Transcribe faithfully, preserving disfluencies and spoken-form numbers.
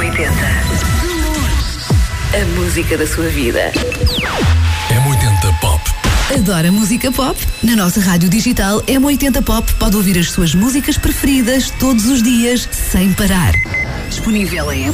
oitenta. A música da sua vida. M oitenta Pop. Adora música pop? Na nossa rádio digital M oitenta Pop pode ouvir as suas músicas preferidas todos os dias, sem parar. Disponível em